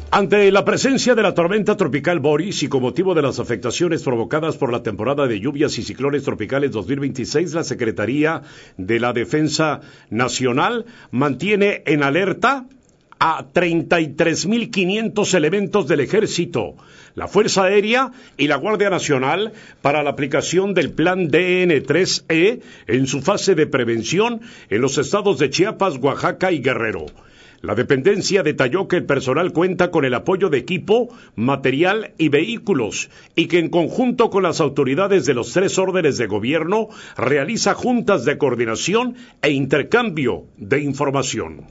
Ante la presencia de la tormenta tropical Boris y con motivo de las afectaciones provocadas por la temporada de lluvias y ciclones tropicales 2026, la Secretaría de la Defensa Nacional mantiene en alerta a 33.500 elementos del Ejército, la Fuerza Aérea y la Guardia Nacional para la aplicación del Plan DN3E en su fase de prevención en los estados de Chiapas, Oaxaca y Guerrero. La dependencia detalló que el personal cuenta con el apoyo de equipo, material y vehículos y que en conjunto con las autoridades de los 3 órdenes de gobierno realiza juntas de coordinación e intercambio de información.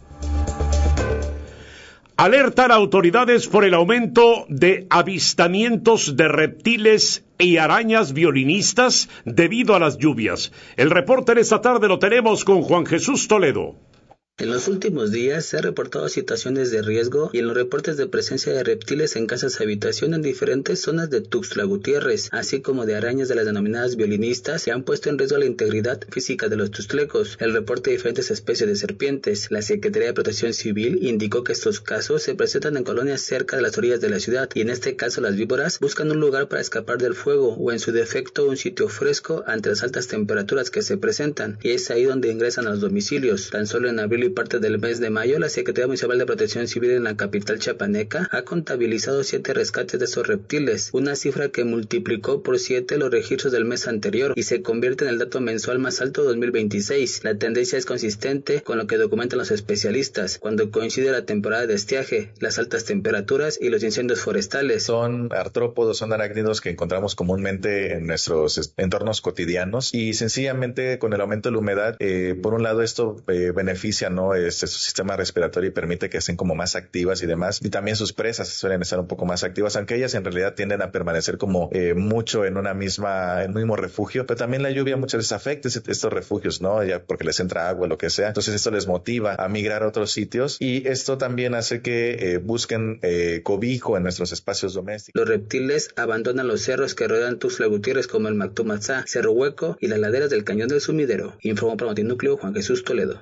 Alertan autoridades por el aumento de avistamientos de reptiles y arañas violinistas debido a las lluvias. El reporte de esta tarde lo tenemos con Juan Jesús Toledo. En los últimos días se han reportado situaciones de riesgo y en los reportes de presencia de reptiles en casas habitación en diferentes zonas de Tuxtla Gutiérrez, así como de arañas de las denominadas violinistas que han puesto en riesgo la integridad física de los tuxtlecos. El reporte de diferentes especies de serpientes. La Secretaría de Protección Civil indicó que estos casos se presentan en colonias cerca de las orillas de la ciudad y en este caso las víboras buscan un lugar para escapar del fuego o en su defecto un sitio fresco ante las altas temperaturas que se presentan, y es ahí donde ingresan a los domicilios. Tan solo en abril y parte del mes de mayo, la Secretaría Municipal de Protección Civil en la capital chiapaneca ha contabilizado 7 rescates de estos reptiles, una cifra que multiplicó por 7 los registros del mes anterior y se convierte en el dato mensual más alto de 2026. La tendencia es consistente con lo que documentan los especialistas, cuando coincide la temporada de estiaje, las altas temperaturas y los incendios forestales. Son artrópodos, son arácnidos que encontramos comúnmente en nuestros entornos cotidianos y sencillamente con el aumento de la humedad, por un lado esto beneficia, ¿no? Su sistema respiratorio y permite que estén como más activas y demás, y también sus presas suelen estar un poco más activas, aunque ellas en realidad tienden a permanecer como mucho en un mismo refugio, pero también la lluvia muchas veces afecta estos refugios, ¿no? Ya porque les entra agua, lo que sea, entonces esto les motiva a migrar a otros sitios y esto también hace que busquen cobijo en nuestros espacios domésticos. Los reptiles abandonan los cerros que rodean Tuxtla Gutiérrez como el Mactumazá, Cerro Hueco y las laderas del Cañón del Sumidero. Informó para Notinúcleo Juan Jesús Toledo.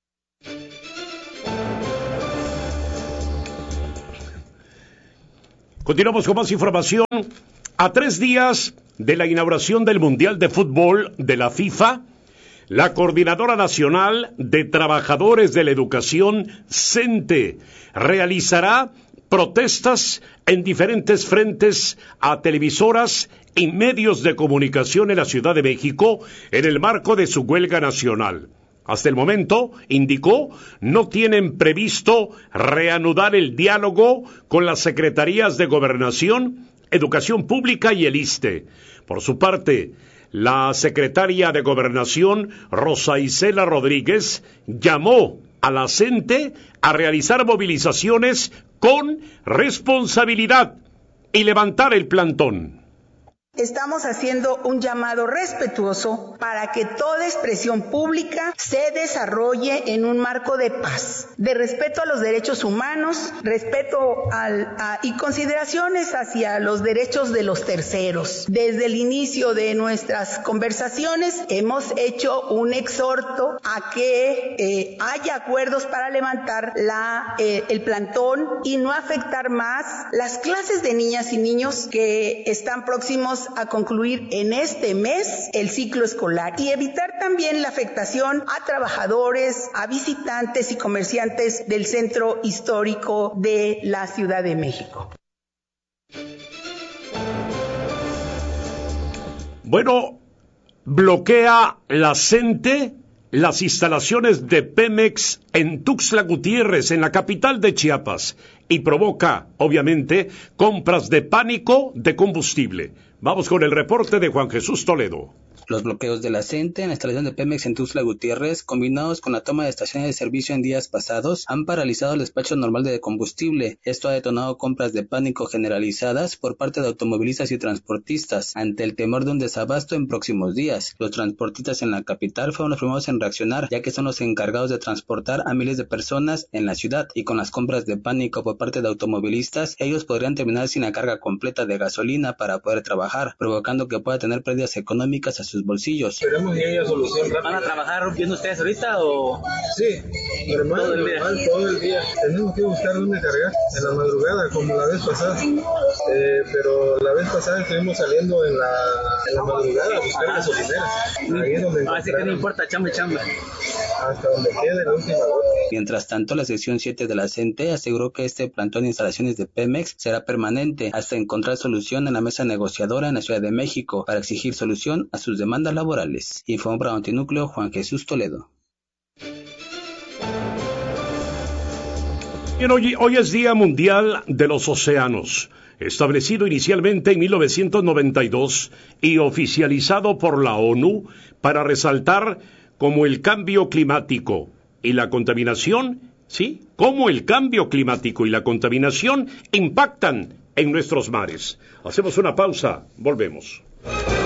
Continuamos con más información. A 3 días de la inauguración del Mundial de Fútbol de la FIFA, la Coordinadora Nacional de Trabajadores de la Educación, CENTE, realizará protestas en diferentes frentes a televisoras y medios de comunicación en la Ciudad de México en el marco de su huelga nacional. Hasta el momento, indicó, no tienen previsto reanudar el diálogo con las Secretarías de Gobernación, Educación Pública y el ISSSTE. Por su parte, la secretaria de Gobernación, Rosa Isela Rodríguez, llamó a la CENTE a realizar movilizaciones con responsabilidad y levantar el plantón. Estamos haciendo un llamado respetuoso para que toda expresión pública se desarrolle en un marco de paz, de respeto a los derechos humanos, respeto y consideraciones hacia los derechos de los terceros. Desde el inicio de nuestras conversaciones hemos hecho un exhorto a que haya acuerdos para levantar el plantón y no afectar más las clases de niñas y niños que están próximos a concluir en este mes el ciclo escolar y evitar también la afectación a trabajadores, a visitantes y comerciantes del centro histórico de la Ciudad de México. Bueno, bloquea la CENTE las instalaciones de Pemex en Tuxtla Gutiérrez, en la capital de Chiapas, y provoca, obviamente, compras de pánico de combustible. Vamos con el reporte de Juan Jesús Toledo. Los bloqueos de la CENTE en la instalación de Pemex en Tuxtla Gutiérrez, combinados con la toma de estaciones de servicio en días pasados, han paralizado el despacho normal de combustible. Esto ha detonado compras de pánico generalizadas por parte de automovilistas y transportistas, ante el temor de un desabasto en próximos días. Los transportistas en la capital fueron los primeros en reaccionar, ya que son los encargados de transportar a miles de personas en la ciudad, y con las compras de pánico por parte de automovilistas, ellos podrían terminar sin la carga completa de gasolina para poder trabajar, provocando que pueda tener pérdidas económicas a sus sus bolsillos. Esperemos que haya solución rápida. ¿Van a trabajar viendo ustedes ahorita o...? Sí, normal, todo el día. Tenemos que buscar dónde cargar en la madrugada, como la vez pasada. Pero la vez pasada estuvimos saliendo en la madrugada a buscar gasolineras. Ahí es donde así que no importa, chamba. Hasta donde quede la última gota. Mientras tanto, la sección 7 de la CENTE aseguró que este plantón de instalaciones de Pemex será permanente hasta encontrar solución en la mesa negociadora en la Ciudad de México para exigir solución a sus demandas laborales. Informó para Notinúcleo Juan Jesús Toledo. Bien, hoy es Día Mundial de los Océanos, establecido inicialmente en 1992 y oficializado por la ONU para resaltar cómo el cambio climático y la contaminación, ¿sí? Cómo el cambio climático y la contaminación impactan en nuestros mares. Hacemos una pausa, volvemos.